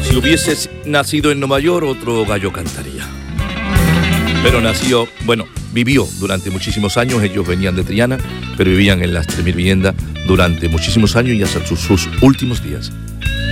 Si hubiese nacido en Nueva York, otro gallo cantaría. Pero vivió durante muchísimos años. Ellos venían de Triana, pero vivían en las 3.000 viviendas durante muchísimos años y hasta sus últimos días.